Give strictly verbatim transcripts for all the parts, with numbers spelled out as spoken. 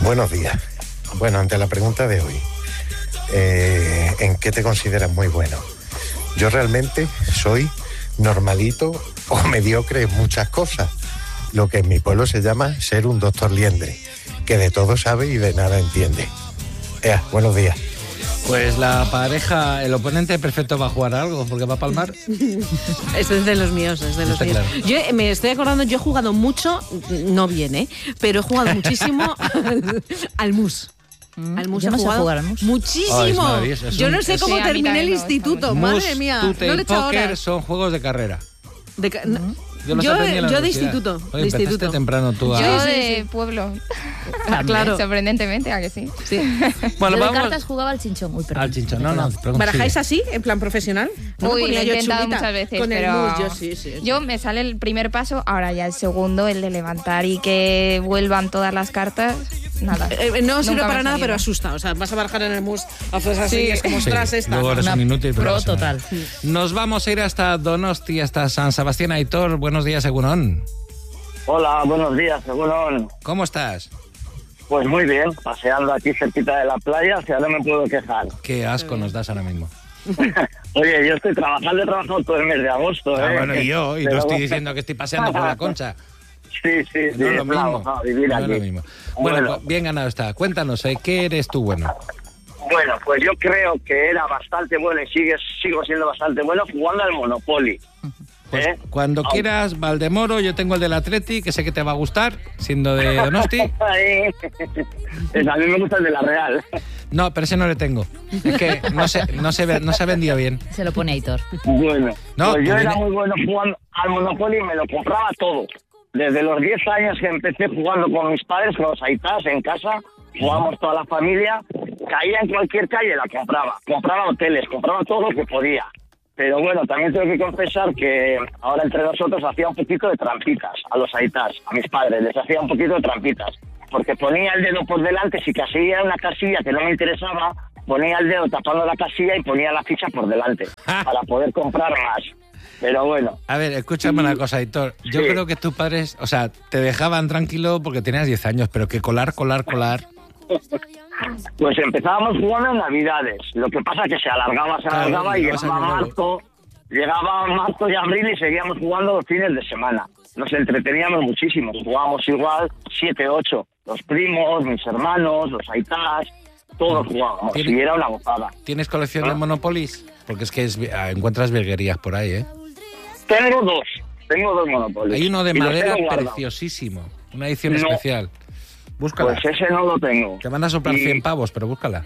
Buenos días. Bueno, ante la pregunta de hoy, eh, ¿en qué te consideras muy bueno? Yo realmente soy normalito o mediocre en muchas cosas, lo que en mi pueblo se llama ser un doctor liendre, que de todo sabe y de nada entiende. Ea, buenos días. Pues la pareja, el oponente perfecto va a jugar a algo, porque va a palmar. Esto es de los míos, es de los Está míos. claro. Yo eh, me estoy acordando, yo he jugado mucho, no bien, ¿eh? Pero he jugado muchísimo al, al mus. Al mus Yo he no sé jugado jugar al mus. muchísimo. Oh, es maravilloso, es yo un- no sé es- cómo Sí, a mí terminé el también me gusta instituto, mucho. madre mía. Tute No le y he echado póker horas. son juegos de carrera. De ca- no, Yo, los Yo- aprendí en la yo de universidad. instituto, Oye, de empezaste instituto. temprano tú a... Yo Sí, sí, de sí. pueblo, Ah, claro. sorprendentemente, ¿a que sí? Sí. Bueno, Yo de vamos cartas jugaba al chinchón. Uy, perdón. al chinchón. No, no, pregunta, ¿Barajáis sigue. así, en plan profesional? No me Uy, lo ponía he yo intentado chulita muchas veces, con pero el mus, yo sí, sí. sí. yo me sale el primer paso, ahora ya el segundo, el de levantar y que vuelvan todas las cartas, nada. Eh, no sirve Nunca me para ha nada, salido. pero asusta. O sea, vas a barajar en el mus, haces así, Sí. es como, Sí, ostras, esta. luego eres Una un inútil. pero pro no pasa nada. total. Nos vamos a ir hasta Donosti, hasta San Sebastián. Aitor, buenos días, Egunon. Hola, buenos días, Egunon. ¿Cómo estás? Pues muy bien, paseando aquí cerquita de la playa, o sea, no me puedo quejar. Qué asco nos das ahora mismo. Oye, yo estoy trabajando, he trabajado todo el mes de agosto, Ah, ¿eh? bueno, y yo, y no Pero estoy bueno. diciendo que estoy paseando por la Concha. Sí, sí, sí, No es lo bravo, mismo. no, vivir No aquí. es lo mismo. Bueno, Bueno. pues bien ganado está. Cuéntanos, ¿eh? ¿Qué eres tú bueno? Bueno, pues yo creo que era bastante bueno y sigue, sigo siendo bastante bueno jugando al Monopoly. Pues ¿Eh? cuando Au. quieras, Valdemoro, yo tengo el del Atleti, que sé que te va a gustar, siendo de Donosti. Ahí. Es, a mí me gusta el de la Real. No, pero ese no le tengo. Es que no se, no se, ve- no se ha vendido bien. Se lo pone Aitor. Bueno, No, pues yo tú era dime. muy bueno jugando al Monopoly y me lo compraba todo. Desde los diez años que empecé jugando con mis padres, con los aitas en casa, jugábamos toda la familia, caía en cualquier calle, la compraba. Compraba hoteles, compraba todo lo que podía. Pero bueno, también tengo que confesar que ahora entre nosotros hacía un poquito de trampitas a los aitas, a mis padres, les hacía un poquito de trampitas. Porque ponía el dedo por delante, si caía una casilla que no me interesaba, ponía el dedo tapando la casilla y ponía la ficha por delante, para poder comprar más. Pero bueno, A ver, escúchame una cosa, Aitor. Yo Sí. creo que tus padres, o sea, te dejaban tranquilo porque tenías diez años, pero que colar, colar, colar. pues empezábamos jugando en Navidades. Lo que pasa es que se alargaba, se Claro, alargaba y llegabas llegaba año nuevo. marzo, llegaba marzo y abril y seguíamos jugando los fines de semana. Nos entreteníamos muchísimo, jugábamos igual siete, ocho. Los primos, mis hermanos, los aitas, todos jugábamos ¿Tiene- y era una gozada. ¿Tienes colección Ah. de Monopolis? Porque es que es- ah, encuentras virguerías por ahí, ¿eh? Tengo dos, tengo dos Monopolios. Hay uno de y los madera tengo guardados. preciosísimo. Una edición No. especial. Búscala. Pues ese no lo tengo. Te van a soplar Y- cien pavos, pero búscala.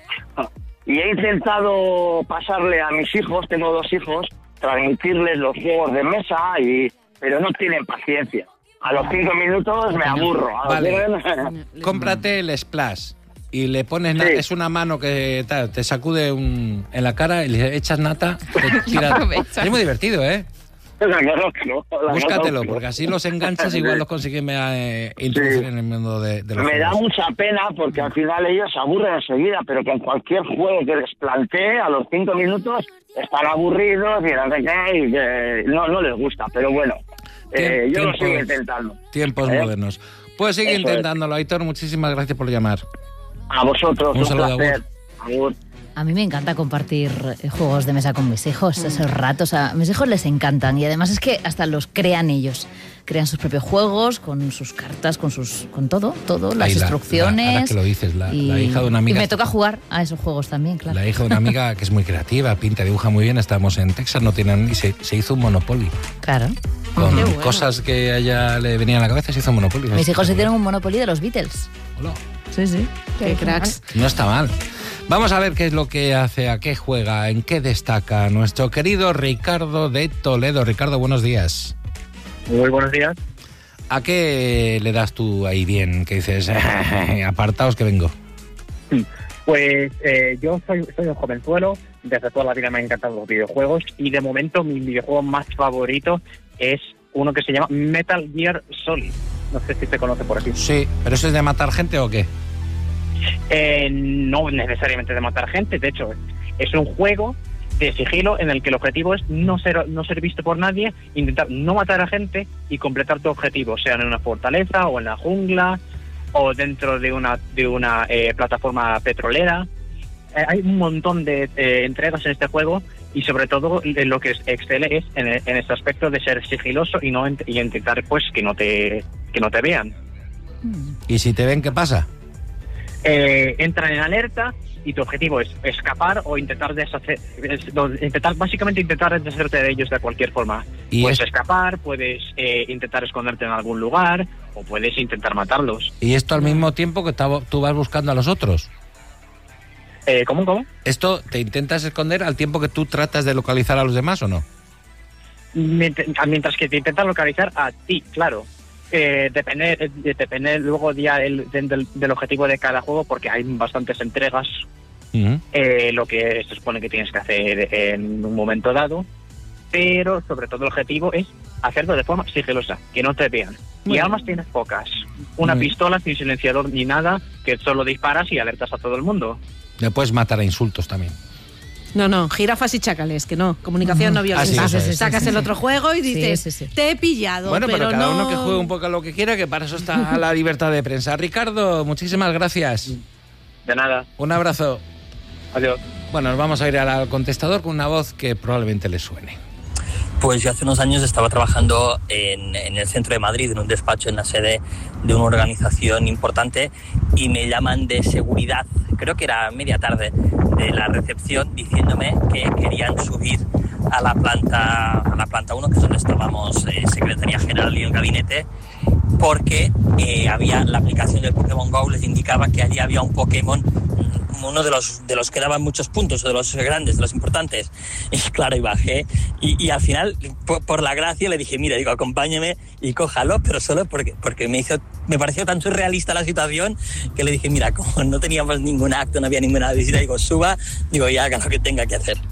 Y he intentado pasarle a mis hijos, tengo dos hijos, transmitirles los juegos de mesa, y pero no tienen paciencia. A los cinco minutos me aburro. A los Vale. diez- Cómprate el Splash y le pones... na- Sí. Es una mano que tal, te sacude un, en la cara y le echas nata. Te tira- Aprovecha. es muy divertido, ¿eh? La conozco, la Búscatelo, conozco. porque así los enganchas y igual los consigues eh, introducir Sí. en el mundo de, de los Me da juegos. mucha pena porque al final ellos se aburren enseguida, pero con cualquier juego que les plantee, a los cinco minutos están aburridos y no sé qué, y que no, no les gusta. Pero bueno, eh, Tiem- yo lo sigo tiempos- intentando. Tiempos ¿Eh? modernos. Pues sigue Eso es. intentándolo, Aitor. Muchísimas gracias por llamar. A vosotros, Un un, saludo, placer. Agur. A mí me encanta compartir eh, juegos de mesa con mis hijos, esos ratos. A mis hijos les encantan y además es que hasta los crean ellos. Crean sus propios juegos con sus cartas, con sus con todo, todo, las Ay, la- instrucciones. la- ahora que lo dices, la- la hija de una amiga- Y me toca jugar a esos juegos también, claro. La hija de una amiga que es muy creativa, pinta, dibuja muy bien. Estábamos en Texas, no tienen y se, se hizo un Monopoly. Claro. Con Qué bueno. cosas que a ella le venían a la cabeza, se hizo un Monopoly. Mis hijos hicieron un Monopoly de los Beatles. Hola. Sí, sí. Qué cracks. No está mal. Vamos a ver qué es lo que hace, a qué juega, en qué destaca nuestro querido Ricardo de Toledo. Ricardo, buenos días. Muy buenos días. ¿A qué le das tú ahí bien? Que dices, apartaos que vengo. Pues eh, yo soy, soy un jovenzuelo, desde toda la vida me han encantado los videojuegos y de momento mi videojuego más favorito es uno que se llama Metal Gear Solid. No sé si se conoce por aquí. Sí, ¿pero eso es de matar gente o qué? Eh, no necesariamente de matar gente, de hecho es un juego de sigilo en el que el objetivo es no ser no ser visto por nadie, intentar no matar a gente y completar tu objetivo, sea en una fortaleza o en la jungla. o dentro de una, de una eh, plataforma petrolera. Eh, hay un montón de eh, entregas en este juego y sobre todo en lo que excele es en, en este aspecto de ser sigiloso y no y intentar pues que no te que no te vean. ¿Y si te ven, qué pasa? Eh, entran en alerta y tu objetivo es escapar o intentar deshacer, es, intentar básicamente intentar deshacerte de ellos de cualquier forma. ¿Y puedes es... escapar, puedes eh, intentar esconderte en algún lugar o puedes intentar matarlos. ¿Y esto al mismo tiempo que tú vas buscando a los otros? Eh, ¿Cómo, cómo? ¿Esto te intentas esconder al tiempo que tú tratas de localizar a los demás o no? Mientras que te intentas localizar a ti, claro. Eh, depende, eh, depende luego ya el, del, del objetivo de cada juego, porque hay bastantes entregas. Uh-huh. eh, lo que se supone que tienes que hacer en un momento dado, pero sobre todo el objetivo es hacerlo de forma sigilosa, que no te vean. Muy y bien. Armas tienes pocas. Una muy pistola sin silenciador ni nada, que solo disparas y alertas a todo el mundo. Le puedes matar a insultos también. No, no, jirafas y chacales, que no, comunicación no violenta. Ah, sí, sí, sí, Sacas sí, sí. el otro juego y dices, sí, sí, sí. te he pillado, bueno, pero, pero cada no... uno que juegue un poco a lo que quiera, que para eso está la libertad de prensa. Ricardo, muchísimas gracias. De nada. Un abrazo. Adiós. Bueno, nos vamos a ir al contestador con una voz que probablemente le suene. Pues yo hace unos años estaba trabajando en, en el centro de Madrid, en un despacho en la sede de una organización importante, y me llaman de seguridad, creo que era media tarde, de la recepción, diciéndome que querían subir a la planta a la planta uno, que es donde estábamos, eh, Secretaría General y el gabinete, porque eh, había la aplicación del Pokémon Go, les indicaba que allí había un Pokémon, uno de los de los que daban muchos puntos, de los grandes, de los importantes. Y claro, y bajé, y, y al final, por, por la gracia, le dije, mira, digo, acompáñeme y cójalo, pero solo porque, porque me hizo, me pareció tan surrealista la situación, que le dije, mira, como no teníamos ningún acto, no había ninguna visita, digo, suba, digo, y haga lo que tenga que hacer.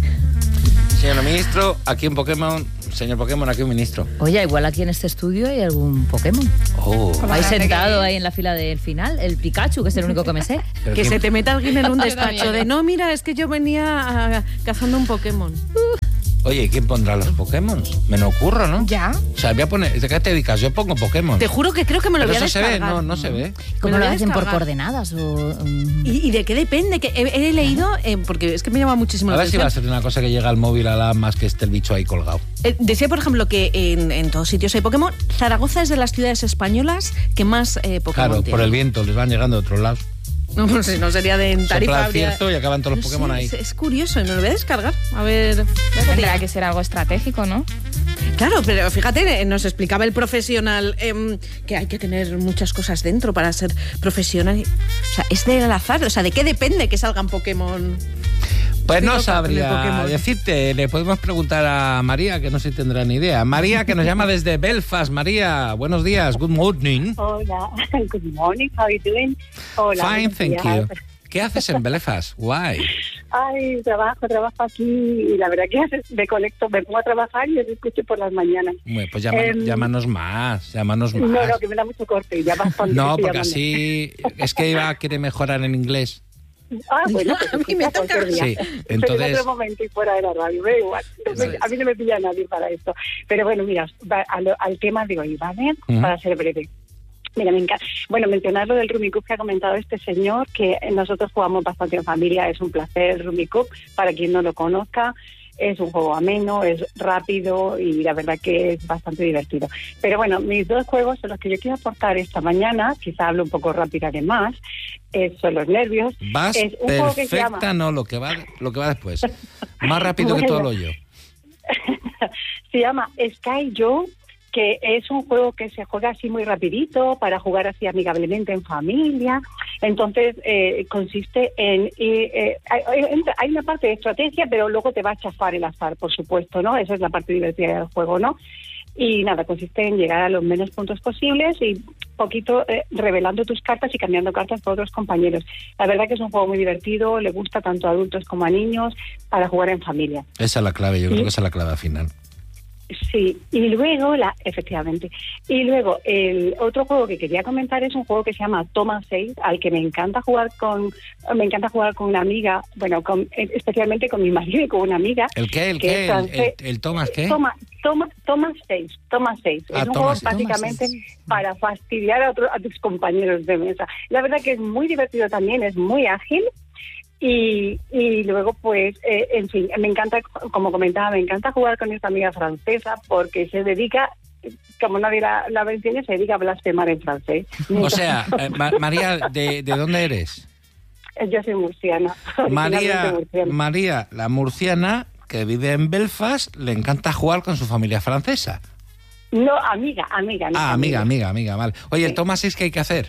Señor ministro, aquí un Pokémon. Señor Pokémon, aquí un ministro. Oye, igual aquí en este estudio hay algún Pokémon. Oh. Ahí sentado, ahí en la fila del final, el Pikachu, que es el único que me sé. Que ¿quién? se te meta alguien en un despacho de, no, mira, es que yo venía a, cazando un Pokémon. Uh. Oye, ¿quién pondrá los Pokémon? Me lo ocurro, ¿no? Ya. O sea, voy a poner... ¿De qué te dedicas? Yo pongo Pokémon. Te juro que creo que me lo Pero voy a eso descargar. se ve, no, no se ve. ¿Cómo lo hacen? ¿Por descargar. coordenadas? O, um... ¿Y, ¿Y de qué depende? Que he, he leído, eh, porque es que me llama muchísimo la A ver si atención. va a ser una cosa que llega al móvil a la más que esté el bicho ahí colgado. Eh, decía, por ejemplo, que en, en todos sitios hay Pokémon. Zaragoza es de las ciudades españolas que más eh, Pokémon Claro, tiene. por el viento, les van llegando de otros lados. No, no sé, no sería de en Tarifa. Sopla el habría- cierto y acaban todos los No sé, Pokémon ahí. Es, es curioso, me lo voy a descargar. A ver. Tendrá que ser algo estratégico, ¿no? Claro, pero fíjate, eh, nos explicaba el profesional eh, que hay que tener muchas cosas dentro para ser profesional. O sea, es del azar. O sea, ¿de qué depende que salgan Pokémon? Pues no Digo, sabría Pokémon. decirte, le podemos preguntar a María, que no sé si tendrá ni idea. María, que nos llama desde Belfast. María, buenos días, good morning. Hola, good morning, how are you doing? Hola. Fine, buenos thank días. you. ¿Qué haces en Belfast? Why? Ay, trabajo, trabajo aquí y la verdad que me conecto, me pongo a trabajar y os escucho por las mañanas. Bueno, pues llama- Em, llámanos más, llámanos más. No, no, que me da mucho corte, ya bastante. No, estoy porque llamando. así es que Eva quiere mejorar en inglés. Ah, bueno, pues A mí me escucha toca. cualquier día. Sí, Pero entonces- en otro momento y fuera de la radio, me da igual. No me- a mí no me pilla nadie para esto. Pero bueno, mira, va al, al tema de hoy, ¿vale? Ujú. Para ser breve. Mira, me encanta. Bueno, mencionar lo del Rummikub que ha comentado este señor, que nosotros jugamos bastante en familia, es un placer Rummikub, para quien no lo conozca. Es un juego ameno, es rápido y la verdad que es bastante divertido. Pero bueno, mis dos juegos son los que yo quiero aportar esta mañana, quizá hablo un poco rápido además, eh, son los nervios. Vas Es un juego que se perfecta, llama- no, lo que va lo que va después. Más rápido que Bueno. todo lo yo. Se llama Sky Joe, que es un juego que se juega así muy rapidito, para jugar así amigablemente en familia. Entonces, eh, consiste en... eh, eh, hay, hay una parte de estrategia, pero luego te va a chafar el azar, por supuesto, ¿no? Esa es la parte divertida del juego, ¿no? Y nada, consiste en llegar a los menos puntos posibles y poquito eh, revelando tus cartas y cambiando cartas por otros compañeros. La verdad que es un juego muy divertido, le gusta tanto a adultos como a niños, para jugar en familia. Esa es la clave, yo creo Sí. que esa es la clave al final. Sí, y luego, la efectivamente, y luego el otro juego que quería comentar es un juego que se llama Toma seis, al que me encanta jugar con, me encanta jugar con una amiga, bueno, con, especialmente con mi marido y con una amiga. ¿El qué? ¿El que qué? es ¿El, francés. el, el Thomas qué? Toma, Toma, toma seis, toma seis. Ah, es un toma juego seis. básicamente Toma seis. para fastidiar a, otro, a tus compañeros de mesa. La verdad que es muy divertido también, es muy ágil. Y, y luego, pues, eh, en fin, me encanta, como comentaba, me encanta jugar con esta amiga francesa porque se dedica, como nadie la, la entiende, se dedica a blasfemar en francés. O sea, eh, Ma- María, ¿de, ¿de dónde eres? Yo soy murciana. María, originalmente murciana. María, la murciana que vive en Belfast, le encanta jugar con su familia francesa. No, amiga, amiga. no Ah, amiga, amiga, amiga, vale. Oye, Sí. el toma seis, ¿qué hay que hacer?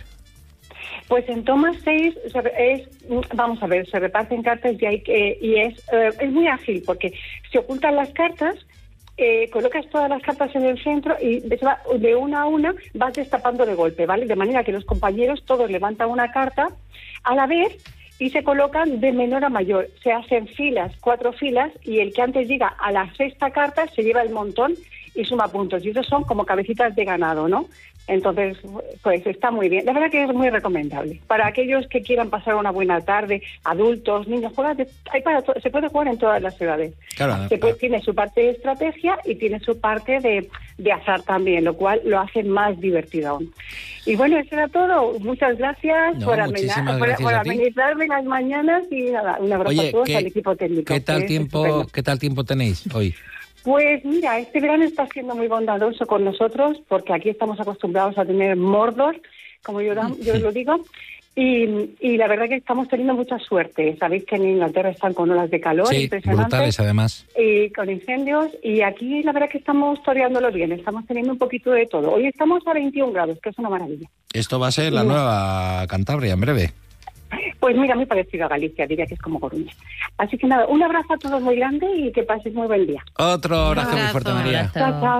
Pues en toma seis es, vamos a ver, se reparten cartas y, hay que, y es, eh, es muy ágil porque se ocultan las cartas, eh, colocas todas las cartas en el centro y de, de una a una vas destapando de golpe, ¿vale? De manera que los compañeros todos levantan una carta a la vez y se colocan de menor a mayor. Se hacen filas, cuatro filas, y el que antes llega a la sexta carta se lleva el montón y suma puntos. Y esos son como cabecitas de ganado, ¿no? Entonces, pues está muy bien. La verdad que es muy recomendable. Para aquellos que quieran pasar una buena tarde, adultos, niños, juega de- hay para to- se puede jugar en todas las ciudades. Claro, Se puede- tiene su parte de estrategia y tiene su parte de, de azar también, lo cual lo hace más divertido aún. Y bueno, eso era todo. Muchas gracias No, por, muchísimas amena- por- gracias por a ti. amenizarme las mañanas y nada, un abrazo Oye, a todos, ¿qué- al equipo técnico. ¿Qué tal que es tiempo, estupendo. qué tal tiempo tenéis hoy? Pues mira, este verano está siendo muy bondadoso con nosotros porque aquí estamos acostumbrados a tener Mordor, como yo, da- yo lo digo, y, y la verdad que estamos teniendo mucha suerte. Sabéis que en Inglaterra están con olas de calor Sí, impresionantes brutales además. y con incendios, y aquí la verdad que estamos toreándolo bien, estamos teniendo un poquito de todo. Hoy estamos a veintiún grados, que es una maravilla. Esto va a ser la Sí. nueva Cantabria en breve. Pues mira, muy parecido a Galicia, diría que es como Coruña. Así que nada, un abrazo a todos muy grande y que paséis muy buen día. Otro abrazo muy abrazo. fuerte, María. Chao, chao.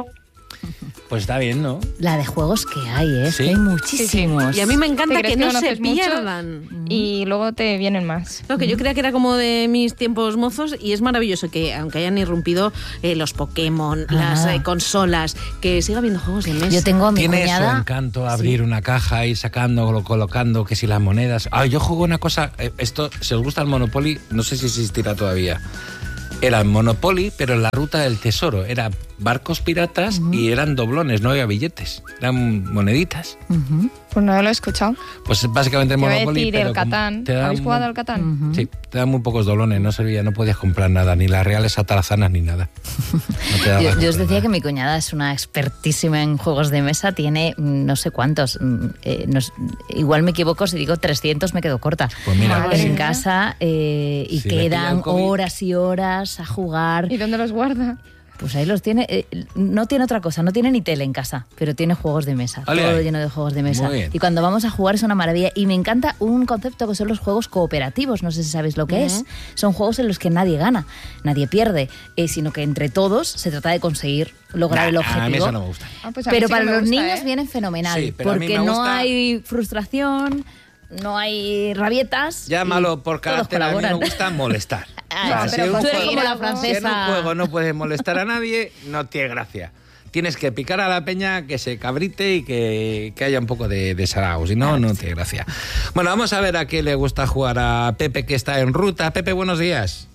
Pues está bien, ¿no? La de juegos que hay, ¿eh? Sí. Que hay muchísimos. Y a mí me encanta Te que crees que no se conoces mucho pierdan. Y luego te vienen más. Lo que yo creía que era como de mis tiempos mozos y es maravilloso que, aunque hayan irrumpido eh, los Pokémon, Ah. las eh, consolas, que siga habiendo juegos de mesa. Yo tengo a mi Tiene su cuñada. encanto abrir una caja, ir sacando, lo- colocando, que si las monedas. Ah, yo jugué una cosa, eh, esto, si os gusta el Monopoly, no sé si existirá todavía. Era el Monopoly, pero en la ruta del tesoro. Era barcos piratas y eran doblones, no había billetes. Eran moneditas. Ujú, Pues no lo he escuchado. Pues básicamente el Te iba a Monopoly. decir pero el como Catán. te dan ¿Habéis jugado muy- al Catán? ujú. Sí, te dan muy pocos doblones, no servía, no podías comprar nada, ni las reales atarazanas ni nada. No te daban Yo, yo os comprar decía nada. que mi cuñada es una expertísima en juegos de mesa, tiene mm, no sé cuántos, mm, eh, no s- igual me equivoco, si digo trescientos me quedo corta. Pues mira, Madre en mía. casa eh, y Si le pilla el quedan COVID. horas y horas a jugar. ¿Y dónde los guarda? Pues ahí los tiene. eh, no tiene otra cosa, no tiene ni tele en casa, pero tiene juegos de mesa. Ole todo ahí. lleno de juegos de mesa. Muy bien. Y cuando vamos a jugar es una maravilla. Y me encanta un concepto que son los juegos cooperativos. No sé si sabéis lo que es. Son juegos en los que nadie gana, nadie pierde, eh, sino que entre todos se trata de conseguir lograr Nah, el objetivo. A mí eso no me gusta. Ah, pues a mí Pero sí que para me los gusta, niños ¿eh? viene fenomenal, Sí, pero a mí porque me no gusta- hay frustración, no hay rabietas. Llámalo y por todos carácter, a mí me colaboran. gusta molestar. Ah, O sea, pero si un tú eres juego- como la Si en un Si en un francesa. juego no puedes molestar a nadie, no tiene gracia. Tienes que picar a la peña, que se cabrite y que, que haya un poco de, de sarao. Si no, no tiene gracia. Bueno, vamos a ver a qué le gusta jugar a Pepe, que está en ruta. Pepe, buenos días.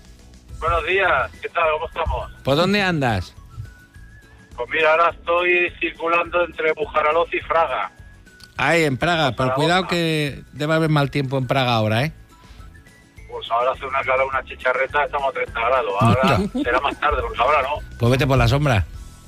Buenos días, ¿qué tal? ¿Cómo estamos? ¿Por dónde andas? Pues mira, ahora estoy circulando entre Bujaraloz y Fraga. Ahí, en Praga. Pero Zaragoza. cuidado que debe haber mal tiempo en Praga ahora, ¿eh? Pues ahora hace una calor, una chicharreta, estamos a treinta grados. Ahora será más tarde, porque ahora no. Pues vete por la sombra.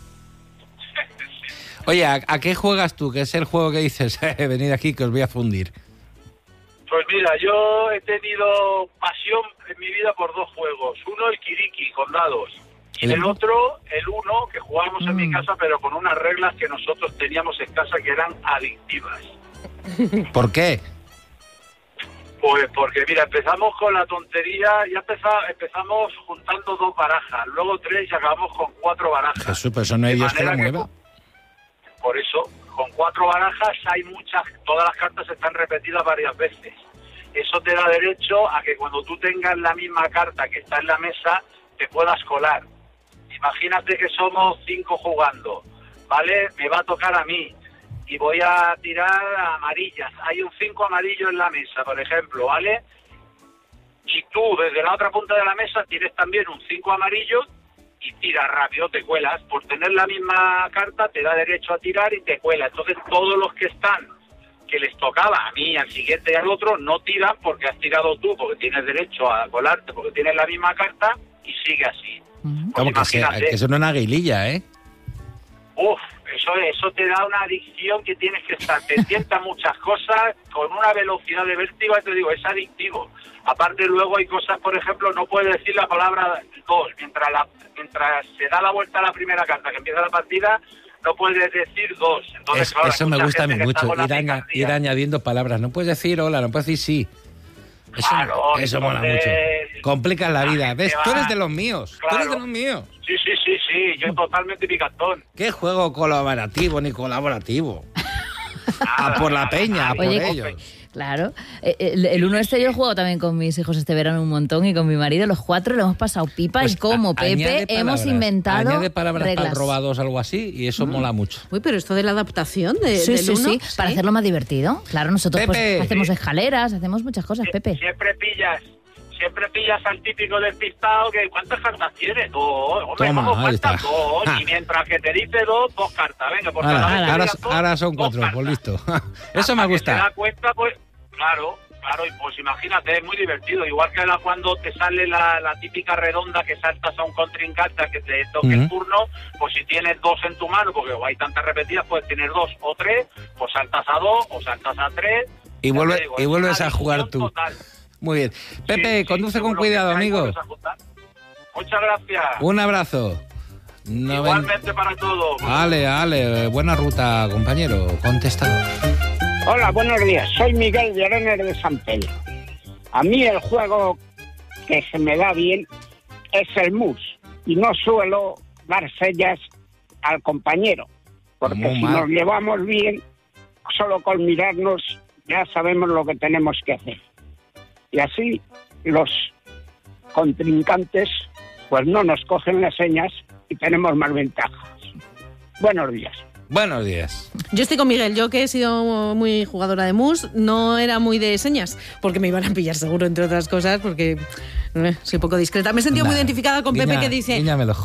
Oye, ¿a, a qué juegas tú? ¿Qué es el juego que dices? Eh, venid aquí que os voy a fundir. Pues mira, yo he tenido pasión en mi vida por dos juegos. Uno, el Kiriki, con dados. Y El- el otro, el uno, que jugábamos en mi casa, pero con unas reglas que nosotros teníamos en casa que eran adictivas. ¿Por qué? Pues porque, mira, empezamos con la tontería, ya empeza- empezamos juntando dos barajas, luego tres y acabamos con cuatro barajas. Jesús, pero eso no hay De Dios que lo manera que mueva. Por eso, con cuatro barajas hay muchas, todas las cartas están repetidas varias veces. Eso te da derecho a que cuando tú tengas la misma carta que está en la mesa, te puedas colar. Imagínate que somos cinco jugando, ¿vale? Me va a tocar a mí y voy a tirar amarillas. Hay un cinco amarillo en la mesa, por ejemplo, ¿vale? Y tú, desde la otra punta de la mesa, tienes también un cinco amarillo y tiras rápido, te cuelas. Por tener la misma carta te da derecho a tirar y te cuela. Entonces todos los que están, que les tocaba a mí, al siguiente y al otro, no tiran porque has tirado tú, porque tienes derecho a colarte, porque tienes la misma carta y sigue así. Uh-huh. Pues Como que, sea, que son una guililla, ¿eh? Uf, eso, eso te da una adicción que tienes que estar pendiente a muchas cosas con una velocidad de vértigo, te digo, es adictivo. Aparte luego hay cosas, por ejemplo, no puedes decir la palabra dos, mientras, la, mientras se da la vuelta a la primera carta que empieza la partida, no puedes decir dos. Entonces, es, claro, eso me gusta a mí mucho, ir, aña, ir añadiendo palabras. No puedes decir hola, no puedes decir sí. Eso, claro, eso mola mucho. Complicas la vida. ¿Ves? Tú eres de los míos. Claro. Tú eres de los míos. Sí, sí, sí, sí. Yo totalmente picantón. ¿Qué juego colaborativo ni colaborativo? A por la peña, a por Oye, ellos. Claro. El, el uno este yo he jugado también con mis hijos este verano un montón y con mi marido. Los cuatro le hemos pasado pipa Pues y como a, Pepe hemos inventado añade palabras reglas. para robados, algo así, y eso mm. mola mucho. Uy, pero esto de la adaptación de, sí, del sí, uno, sí, sí, para hacerlo más divertido. Claro, nosotros Pepe, pues, hacemos sí. escaleras, hacemos muchas cosas, Pepe. Siempre pillas. Siempre pillas al típico despistado que ¿cuántas cartas tienes? Dos. Hombre, Toma, ¿cómo ahí faltan está. dos? Ah. Y mientras que te dice dos, dos cartas. Venga, por ahora, cada vez que ahora, digas dos, ahora son dos cuatro, cartas. pues listo. Eso me Hasta gusta. Que te das cuenta, pues, claro, claro, y pues imagínate, es muy divertido. Igual que la, cuando te sale la, la típica redonda que saltas a un contrincante a que te toque Uh-huh. el turno, pues si tienes dos en tu mano, porque hay tantas repetidas, puedes tener dos o tres, pues saltas a dos o saltas a tres. Y, vuelve, digo, y vuelves una a jugar tú. total. Muy bien. Pepe, Sí, conduce sí, con seguro cuidado, que hay, amigo. vuelves a juntar. Muchas gracias. Un abrazo. No Igualmente ven... para todos. Ale, ale, buena ruta, compañero. Contestador. Hola, buenos días. Soy Miguel de Arenas de San Pedro. A mí el juego que se me da bien es el mus. Y no suelo dar sellas al compañero. Porque Muy si mal. nos llevamos bien, solo con mirarnos ya sabemos lo que tenemos que hacer. Y así los contrincantes pues no nos cogen las señas y tenemos más ventajas. Buenos días. Buenos días. Yo estoy con Miguel, yo que he sido muy jugadora de mus, no era muy de señas, porque me iban a pillar seguro, entre otras cosas, porque eh, soy poco discreta. Me he sentido Nah, muy identificada con Pepe, guiña, que dice... guíñamelo.